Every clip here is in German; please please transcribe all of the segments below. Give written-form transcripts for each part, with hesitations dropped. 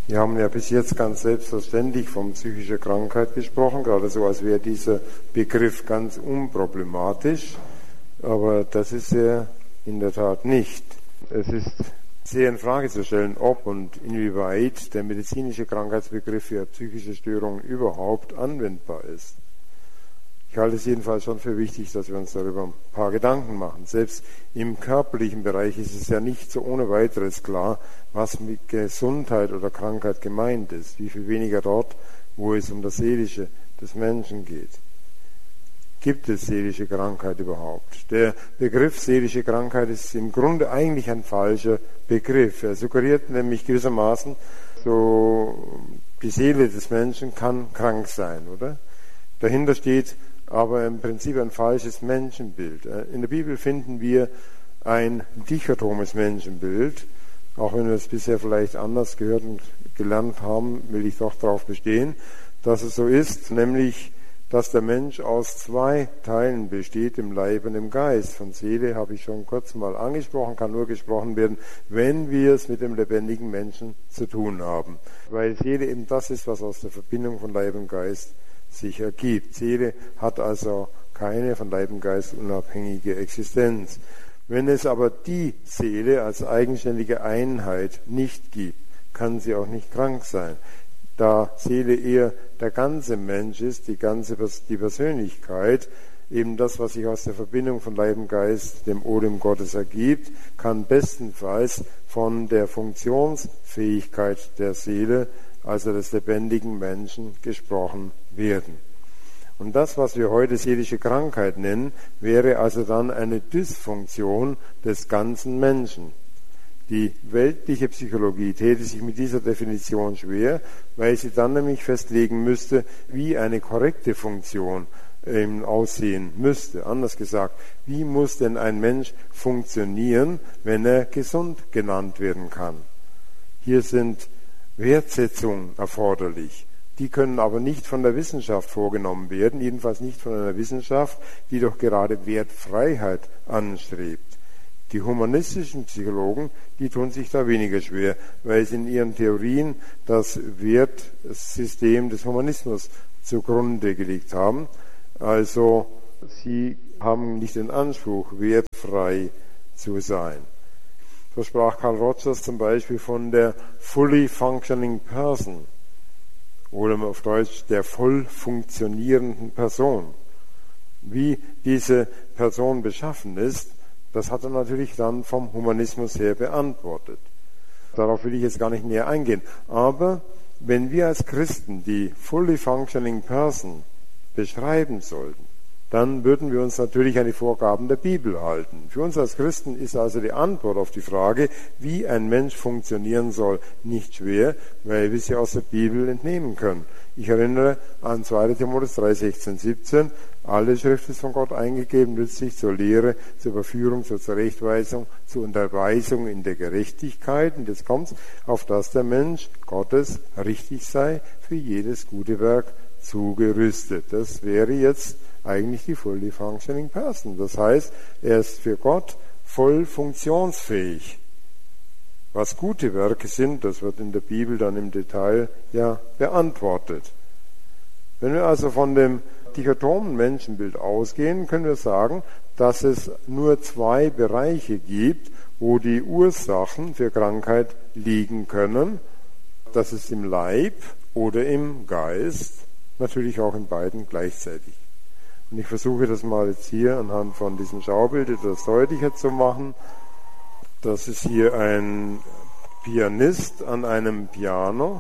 Wir haben ja bis jetzt ganz selbstverständlich von psychischer Krankheit gesprochen, gerade so, als wäre dieser Begriff ganz unproblematisch. Aber das ist er in der Tat nicht. Es ist sehr in Frage zu stellen, ob und inwieweit der medizinische Krankheitsbegriff für psychische Störungen überhaupt anwendbar ist. Ich halte es jedenfalls schon für wichtig, dass wir uns darüber ein paar Gedanken machen. Selbst im körperlichen Bereich ist es ja nicht so ohne weiteres klar, was mit Gesundheit oder Krankheit gemeint ist. Wie viel weniger dort, wo es um das Seelische des Menschen geht. Gibt es seelische Krankheit überhaupt? Der Begriff seelische Krankheit ist im Grunde eigentlich ein falscher Begriff. Er suggeriert nämlich gewissermaßen, so die Seele des Menschen kann krank sein, oder? Dahinter steht aber im Prinzip ein falsches Menschenbild. In der Bibel finden wir ein dichotomes Menschenbild. Auch wenn wir es bisher vielleicht anders gehört und gelernt haben, will ich doch darauf bestehen, dass es so ist, nämlich, dass der Mensch aus zwei Teilen besteht, im Leib und im Geist. Von Seele habe ich schon kurz mal angesprochen, kann nur gesprochen werden, wenn wir es mit dem lebendigen Menschen zu tun haben. Weil Seele eben das ist, was aus der Verbindung von Leib und Geist sich ergibt. Seele hat also keine von Leib und Geist unabhängige Existenz. Wenn es aber die Seele als eigenständige Einheit nicht gibt, kann sie auch nicht krank sein. Da Seele eher der ganze Mensch ist, die Persönlichkeit, eben das, was sich aus der Verbindung von Leib und Geist, dem Odem Gottes ergibt, kann bestenfalls von der Funktionsfähigkeit der Seele, also des lebendigen Menschen, gesprochen werden. Und das, was wir heute seelische Krankheit nennen, wäre also dann eine Dysfunktion des ganzen Menschen. Die weltliche Psychologie täte sich mit dieser Definition schwer, weil sie dann nämlich festlegen müsste, wie eine korrekte Funktion aussehen müsste. Anders gesagt, wie muss denn ein Mensch funktionieren, wenn er gesund genannt werden kann? Hier sind Wertsetzungen erforderlich. Die können aber nicht von der Wissenschaft vorgenommen werden, jedenfalls nicht von einer Wissenschaft, die doch gerade Wertfreiheit anstrebt. Die humanistischen Psychologen, die tun sich da weniger schwer, weil sie in ihren Theorien das Wertsystem des Humanismus zugrunde gelegt haben. Also sie haben nicht den Anspruch, wertfrei zu sein. So sprach Carl Rogers zum Beispiel von der fully functioning person oder auf Deutsch der voll funktionierenden Person. Wie diese Person beschaffen ist, das hat er natürlich dann vom Humanismus her beantwortet. Darauf will ich jetzt gar nicht näher eingehen. Aber wenn wir als Christen die fully functioning person beschreiben sollten, dann würden wir uns natürlich an die Vorgaben der Bibel halten. Für uns als Christen ist also die Antwort auf die Frage, wie ein Mensch funktionieren soll, nicht schwer, weil wir sie aus der Bibel entnehmen können. Ich erinnere an 2. Timotheus 3, 16, 17. Alle Schrift ist von Gott eingegeben, nützlich zur Lehre, zur Überführung, zur Zurechtweisung, zur Unterweisung in der Gerechtigkeit. Und jetzt kommt's, auf dass der Mensch Gottes richtig sei, für jedes gute Werk zugerüstet. Das wäre jetzt eigentlich die fully functioning person. Das heißt, er ist für Gott voll funktionsfähig. Was gute Werke sind, das wird in der Bibel dann im Detail ja beantwortet. Wenn wir also von dem dichotomen Menschenbild ausgehen, können wir sagen, dass es nur zwei Bereiche gibt, wo die Ursachen für Krankheit liegen können. Das ist im Leib oder im Geist, natürlich auch in beiden gleichzeitig. Und ich versuche das mal jetzt hier anhand von diesem Schaubild etwas deutlicher zu machen. Das ist hier ein Pianist an einem Piano.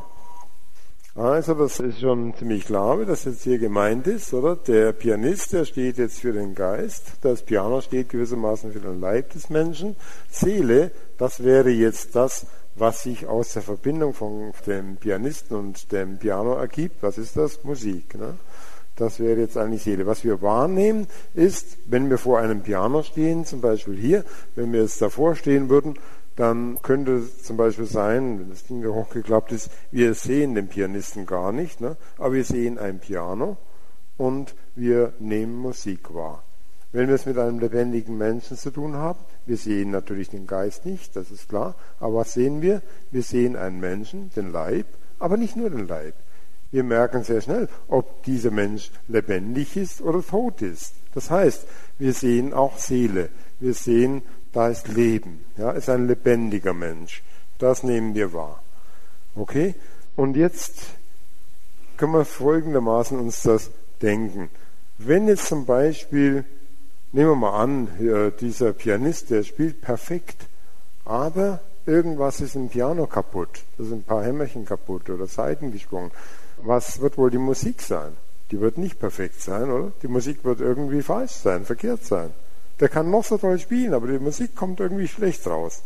Also das ist schon ziemlich klar, wie das jetzt hier gemeint ist, oder? Der Pianist, der steht jetzt für den Geist, das Piano steht gewissermaßen für den Leib des Menschen. Seele, das wäre jetzt das, was sich aus der Verbindung von dem Pianisten und dem Piano ergibt. Was ist das? Musik, ne? Das wäre jetzt eigentlich Seele. Was wir wahrnehmen ist, wenn wir vor einem Piano stehen, zum Beispiel hier, wenn wir jetzt davor stehen würden, dann könnte es zum Beispiel sein, wenn das Ding da hochgeklappt ist, wir sehen den Pianisten gar nicht, ne? Aber wir sehen ein Piano und wir nehmen Musik wahr. wenn wir es mit einem lebendigen Menschen zu tun haben, wir sehen natürlich den Geist nicht, das ist klar, aber was sehen wir? Wir sehen einen Menschen, den Leib, aber nicht nur den Leib. Wir merken sehr schnell, ob dieser Mensch lebendig ist oder tot ist. Das heißt, wir sehen auch Seele. Wir sehen, da ist Leben. Ja, ist ein lebendiger Mensch. Das nehmen wir wahr. Okay? Und jetzt können wir folgendermaßen uns das denken. Wenn jetzt zum Beispiel, nehmen wir mal an, dieser Pianist, der spielt perfekt, aber irgendwas ist im Piano kaputt. Da sind ein paar Hämmerchen kaputt oder Saiten gesprungen. Was wird wohl die Musik sein? Die wird nicht perfekt sein, oder? Die Musik wird irgendwie falsch sein, verkehrt sein. Der kann noch so toll spielen, aber die Musik kommt irgendwie schlecht raus.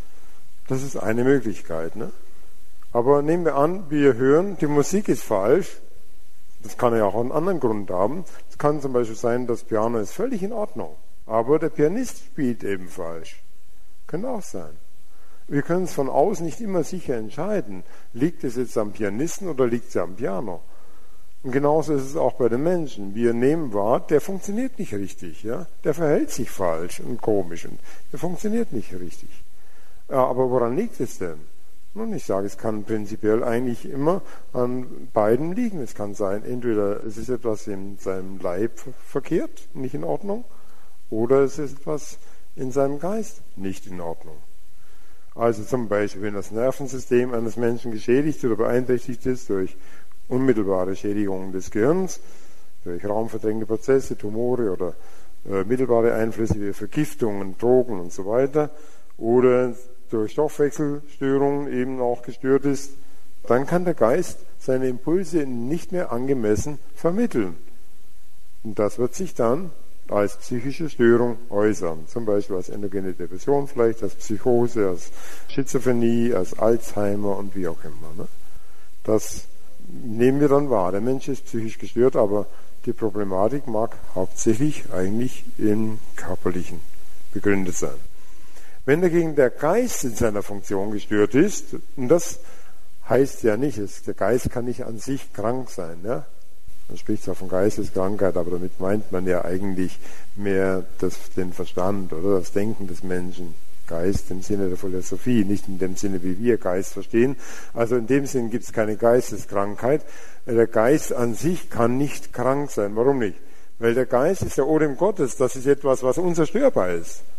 Das ist eine Möglichkeit, ne? Aber nehmen wir an, wir hören, die Musik ist falsch. Das kann ja auch einen anderen Grund haben. Es kann zum Beispiel sein, das Piano ist völlig in Ordnung, aber der Pianist spielt eben falsch. Könnte auch sein. Wir können es von außen nicht immer sicher entscheiden. Liegt es jetzt am Pianisten oder liegt es am Piano? Und genauso ist es auch bei den Menschen. Wir nehmen wahr, der funktioniert nicht richtig. Ja? Der verhält sich falsch und komisch. Und der funktioniert nicht richtig. Ja, aber woran liegt es denn? Nun, ich sage, es kann prinzipiell eigentlich immer an beiden liegen. Es kann sein, entweder es ist etwas in seinem Leib verkehrt, nicht in Ordnung, oder es ist etwas in seinem Geist nicht in Ordnung. Also zum Beispiel, wenn das Nervensystem eines Menschen geschädigt oder beeinträchtigt ist durch unmittelbare Schädigungen des Gehirns, durch raumverdrängende Prozesse, Tumore oder mittelbare Einflüsse wie Vergiftungen, Drogen und so weiter, oder durch Stoffwechselstörungen eben auch gestört ist, dann kann der Geist seine Impulse nicht mehr angemessen vermitteln. Und das wird sich dann als psychische Störung äußern, zum Beispiel als endogene Depression vielleicht, als Psychose, als Schizophrenie, als Alzheimer und wie auch immer. Ne? Das nehmen wir dann wahr. Der Mensch ist psychisch gestört, aber die Problematik mag hauptsächlich eigentlich im Körperlichen begründet sein. Wenn dagegen der Geist in seiner Funktion gestört ist, und das heißt ja nicht, der Geist kann nicht an sich krank sein, ja? Man spricht zwar von Geisteskrankheit, aber damit meint man ja eigentlich mehr den Verstand oder das Denken des Menschen. Geist im Sinne der Philosophie, nicht in dem Sinne, wie wir Geist verstehen. Also in dem Sinn gibt es keine Geisteskrankheit. Der Geist an sich kann nicht krank sein. Warum nicht? Weil der Geist ist der Odem Gottes. Das ist etwas, was unzerstörbar ist.